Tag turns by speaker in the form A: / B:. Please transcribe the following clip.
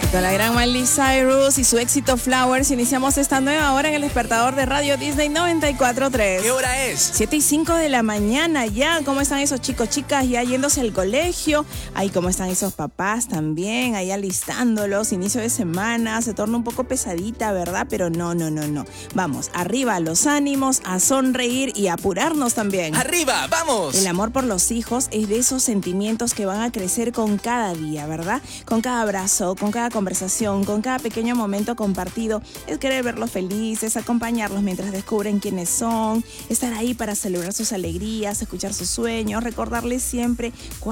A: Con la gran Miley Cyrus y su éxito Flowers, iniciamos esta nueva hora en el despertador de Radio Disney 94.3.
B: ¿Qué hora es?
A: 7:05 de la mañana ya. ¿Cómo están esos chicos, chicas ya yéndose al colegio? Ahí, ¿cómo están esos papás también? Ahí alistándolos, inicio de semana, se torna un poco pesadita, ¿verdad? Pero no. Vamos, arriba los ánimos, a sonreír y a apurarnos también.
B: ¡Arriba, vamos!
A: El amor por los hijos es de esos sentimientos que van a crecer con cada día, ¿verdad? Con cada abrazo, con cada conversación, con cada pequeño momento compartido. Es querer verlos felices, acompañarlos mientras descubren quiénes son, estar ahí para celebrar sus alegrías, escuchar sus sueños, recordarles siempre